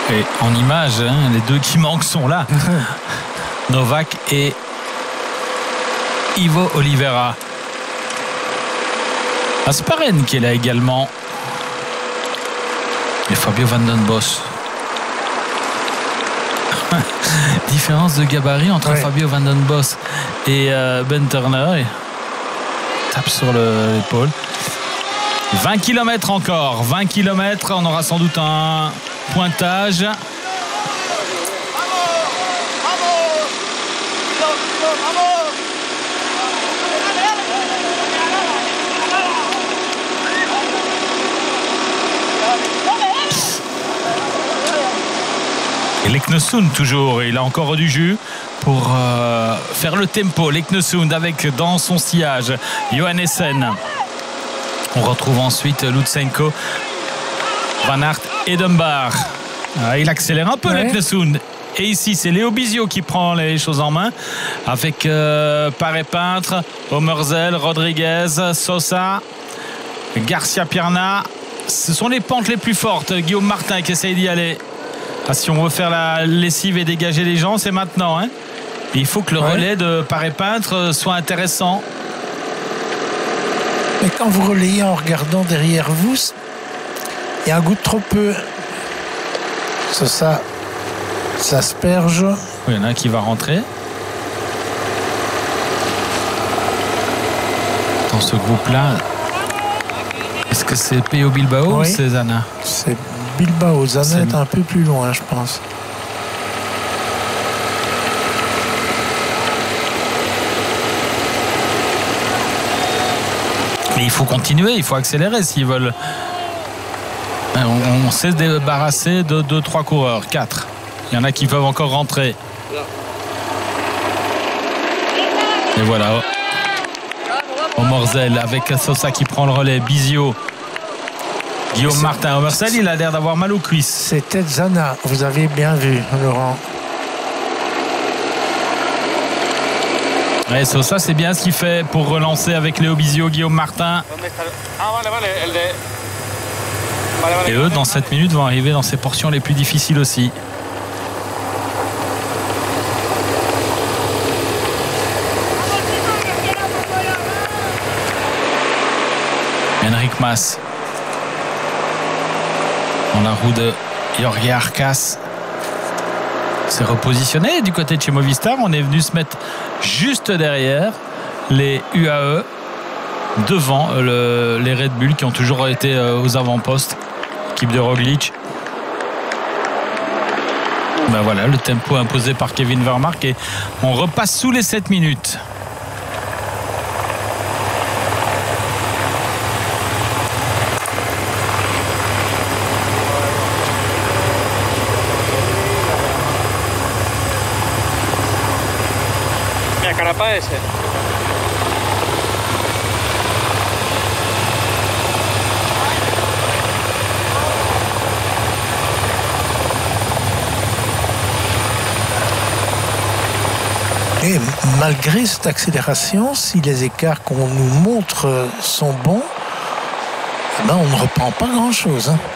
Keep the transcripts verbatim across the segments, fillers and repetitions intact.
Et en image, hein, les deux qui manquent sont là. Novak et Ivo Oliveira. Asparen qui est là également. Et Fabio Van Den Bos. Différence de gabarit entre ouais. Fabio Van Den Bos et euh, Ben Turner. Et tape sur le, l'épaule. vingt kilomètres encore. vingt kilomètres. On aura sans doute un pointage. Et Leknesund toujours, il a encore du jus pour euh, faire le tempo. Leknesund avec dans son sillage Johannessen. On retrouve ensuite Lutsenko, Van Aert et Dunbar. Ah, il accélère un peu ouais. Leknesund. Et ici c'est Léo Bizio qui prend les choses en main avec euh, Paré-Peintre, Omerzel, Rodriguez, Sosa, Garcia Pierna. Ce sont les pentes les plus fortes. Guillaume Martin qui essaye d'y aller. Ah, si on veut faire la lessive et dégager les gens, c'est maintenant. Hein. Et il faut que le ouais. relais de Paré-Peintre soit intéressant. Mais quand vous relayez en regardant derrière vous, il y a un goût de trop peu. C'est ça. Ça asperge. Oui, il y en a un qui va rentrer. Dans ce groupe-là, est-ce que c'est Pello Bilbao oui. ou c'est Zana? C'est Bilbao. Zana est... est un peu plus loin, je pense. Mais il faut continuer, il faut accélérer s'ils veulent. On, on sait se débarrasser de deux trois coureurs, quatre. Il y en a qui peuvent encore rentrer. Et voilà. Omerzel avec Sosa qui prend le relais. Bizio. Guillaume Martin. Omerzel, il a l'air d'avoir mal aux cuisses. C'était Zana, vous avez bien vu, Laurent. Ouais, Sosa, c'est bien ce qu'il fait pour relancer avec Léo Bizio, Guillaume Martin. Et eux, dans sept minutes, vont arriver dans ces portions les plus difficiles aussi. Henrik Mas dans la roue de Jorge Arcas s'est repositionné du côté de chez Movistar. On est venu se mettre juste derrière les U A E, devant le, les Red Bull qui ont toujours été aux avant-postes, équipe de Roglic. Ben voilà, le tempo imposé par Kevin Vermaerke et on repasse sous les sept minutes. Et malgré cette accélération, si les écarts qu'on nous montre sont bons, eh ben on ne reprend pas grand-chose. Hein.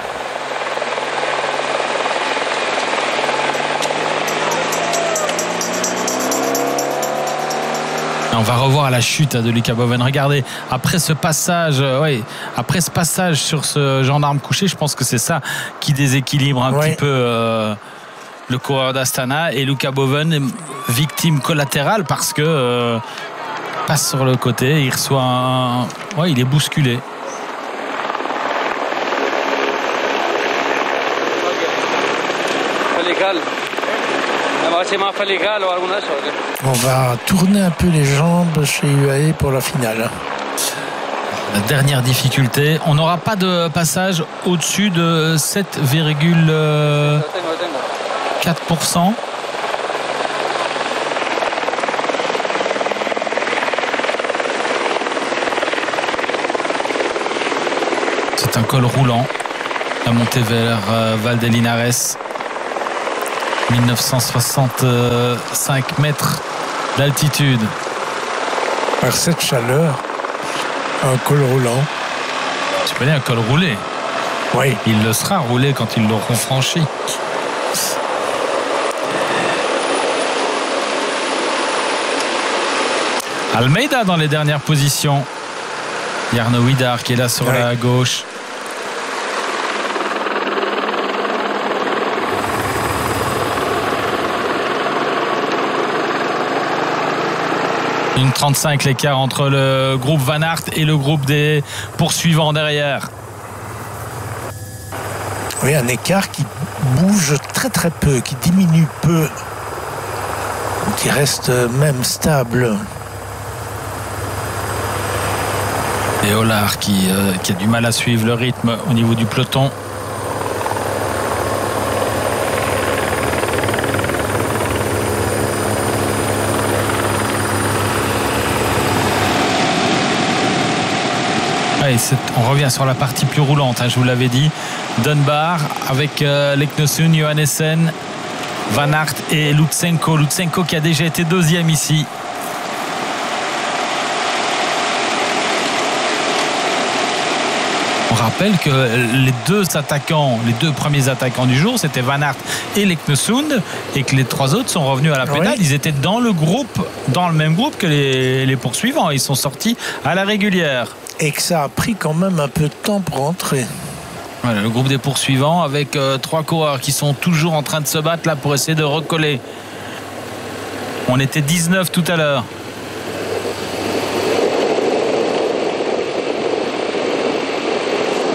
On va revoir la chute de Luca Boven. Regardez, après ce passage, euh, ouais, après ce passage sur ce gendarme couché, je pense que c'est ça qui déséquilibre un ouais. petit peu euh, le coureur d'Astana. Et Luca Boven est victime collatérale parce que euh, passe sur le côté, il reçoit un... ouais, il est bousculé. On va tourner un peu les jambes chez U A E pour la finale. La dernière difficulté, on n'aura pas de passage au-dessus de sept virgule quatre pour cent. C'est un col roulant. La montée vers Val de Linares. mille neuf cent soixante-cinq mètres d'altitude. Par cette chaleur, un col roulant. Tu connais un col roulé? Oui. Il le sera roulé quand ils l'auront franchi. Almeida dans les dernières positions. Jarno Widar qui est là sur ouais. la gauche. Une trente-cinq l'écart entre le groupe Van Aert et le groupe des poursuivants derrière. Oui, un écart qui bouge très très peu, qui diminue peu, qui reste même stable. Et Olar qui, euh, qui a du mal à suivre le rythme au niveau du peloton. Ouais, on revient sur la partie plus roulante, hein, je vous l'avais dit. Dunbar avec euh, Leknessund, Johannesen, Van Aert et Lutsenko. Lutsenko qui a déjà été deuxième ici. On rappelle que les deux attaquants, les deux premiers attaquants du jour, c'était Van Aert et Leknessund, et que les trois autres sont revenus à la pédale. Oui. Ils étaient dans le groupe, dans le même groupe que les, les poursuivants. Ils sont sortis à la régulière. Et que ça a pris quand même un peu de temps pour rentrer. Voilà, le groupe des poursuivants avec euh, trois coureurs qui sont toujours en train de se battre là pour essayer de recoller. On était dix-neuf tout à l'heure.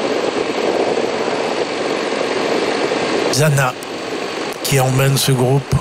Zana qui emmène ce groupe.